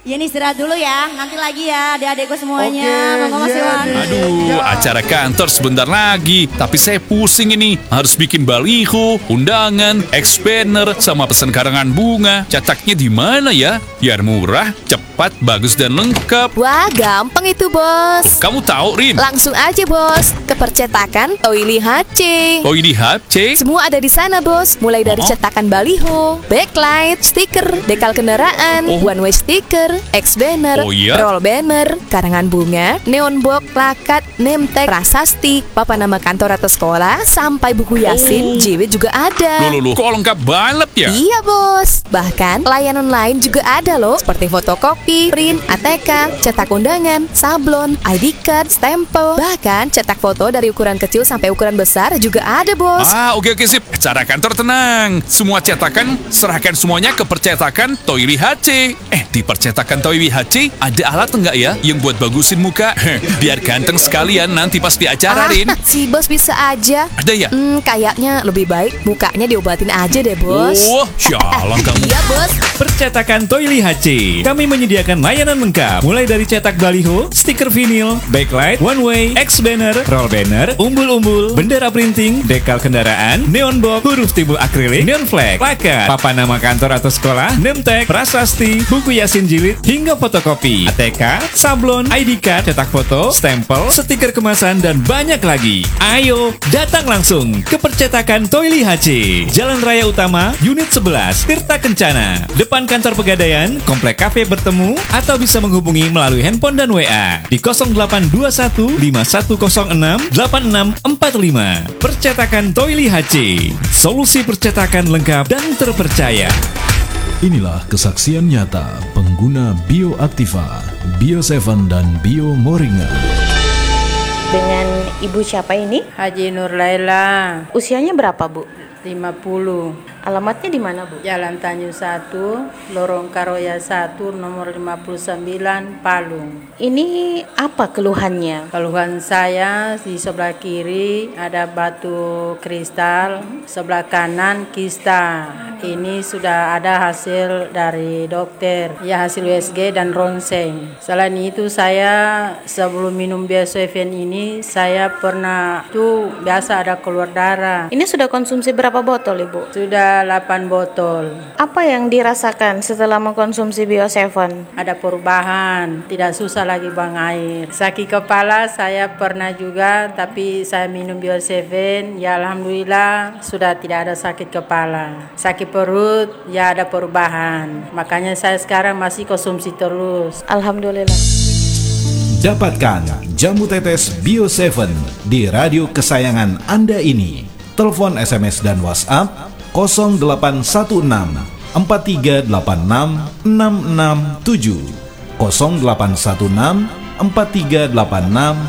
Ya nih istirahat dulu ya, nanti lagi ya adik-adikku semuanya. Monggo Mas Iwan. Aduh, acara kantor sebentar lagi. Tapi saya pusing ini. Harus bikin baliho, undangan, ex-banner, sama pesan karangan bunga. Cetaknya di mana ya? Biar murah, cepat, bagus, dan lengkap. Wah, gampang itu, Bos. Kamu tahu, Rin? Langsung aja, Bos. Ke percetakan Toili HC. Oh, ini HC? Semua ada di sana, Bos. Mulai dari cetakan baliho, backlight, stiker, dekal kendaraan, one way stiker, ex-banner, roll banner, karangan bunga, neon box, plakat, name tag, prasasti, papan nama kantor atau sekolah, sampai buku Yasin, JW juga ada. Loh, kok lengkap banget ya? Iya, Bos. Bahkan layanan lain juga ada loh, seperti fotokopi, print, ATK, cetak undangan, sablon, ID card, stempel, bahkan cetak foto dari ukuran kecil sampai ukuran besar juga ada, Bos. Oke, sip. Acara kantor tenang. Semua cetakan, serahkan semuanya ke percetakan Toili HC. Di percetakan Toili HC ada alat enggak ya yang buat bagusin muka? Biar ganteng sekalian nanti pas di acara, Rin. Si Bos bisa aja. Ada ya? Kayaknya lebih baik mukanya diobatin aja deh, Bos. Syalang kamu. Iya, Bos. Percetakan Toili HC. Kami menyediakan layanan lengkap, mulai dari cetak baliho, stiker vinil, backlight, one way, ex-banner, roll banner, umbul-umbul, bendera printing, dekal kendaraan, neon box, huruf timbul akrilik, neon flag, plakat, papan nama kantor atau sekolah, name tag, prasasti, buku Yasin jilid, hingga fotokopi, ATK, sablon, ID card, cetak foto, stempel, stiker kemasan, dan banyak lagi. Ayo, datang langsung ke percetakan Toili HC, Jalan Raya Utama, Unit 11, Tirta Kencana, depan kantor Pegadaian, Komplek Cafe Bertemu, atau bisa menghubungi melalui handphone dan WA di 0821 5106 8645. Percetakan Toili HC, solusi percetakan lengkap dan terpercaya. Inilah kesaksian nyata pengguna Bioaktiva, Bio7 dan Bio Moringa. Dengan Ibu siapa ini? Haji Nur Laila. Usianya berapa, Bu? 50. Alamatnya di mana, Bu? Jalan Tanjung 1, Lorong Karoya 1, nomor 59, Palung. Ini apa keluhannya? Keluhan saya di sebelah kiri ada batu kristal, sebelah kanan kista. Ini sudah ada hasil dari dokter, ya hasil USG dan ronsen. Selain itu saya sebelum minum Bio7 ini saya pernah tuh biasa ada keluar darah. Ini sudah konsumsi berapa botol, Ibu? Sudah 8 botol. Apa yang dirasakan setelah mengkonsumsi Bio7? Ada perubahan, tidak susah lagi buang air. Sakit kepala saya pernah juga, tapi saya minum Bio7, ya alhamdulillah sudah tidak ada sakit kepala. Sakit perut, ya ada perubahan. Makanya saya sekarang masih konsumsi terus. Alhamdulillah. Dapatkan jamu tetes Bio7 di radio kesayangan Anda ini. Telepon, SMS, dan WhatsApp 0816 4386 667 0816 4386